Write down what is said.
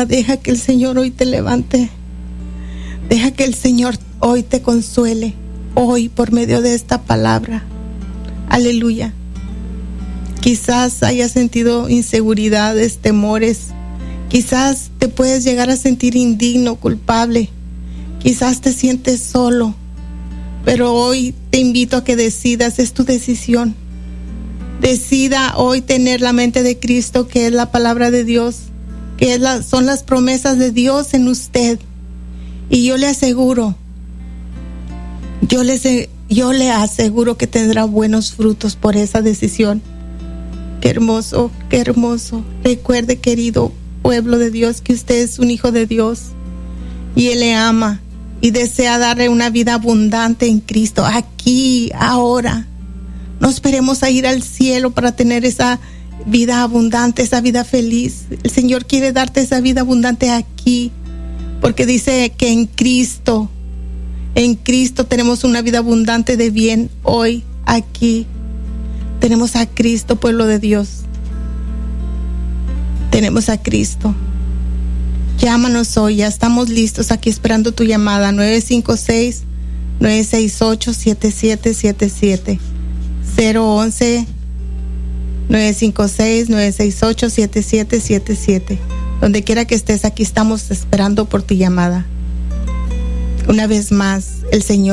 alma, deja que el Señor hoy te levante. Deja que el Señor hoy te consuele, hoy por medio de esta palabra. Aleluya. Quizás hayas sentido inseguridades, temores. Quizás te puedes llegar a sentir indigno, culpable. Quizás te sientes solo. Pero hoy te invito a que decidas, es tu decisión. Decida hoy tener la mente de Cristo, que es la palabra de Dios, que son las promesas de Dios en usted. Y yo le aseguro, yo le aseguro que tendrá buenos frutos por esa decisión. Qué hermoso, qué hermoso. Recuerde, querido pueblo de Dios, que usted es un hijo de Dios y Él le ama y desea darle una vida abundante en Cristo, aquí, ahora. No esperemos a ir al cielo para tener esa vida abundante, esa vida feliz. El Señor quiere darte esa vida abundante aquí, porque dice que en Cristo tenemos una vida abundante de bien hoy, aquí. Tenemos a Cristo, pueblo de Dios. Tenemos a Cristo. Llámanos hoy, ya estamos listos aquí esperando tu llamada. 956-968-7777. 011-956-968-7777. Donde quiera que estés, aquí estamos esperando por tu llamada. Una vez más, el Señor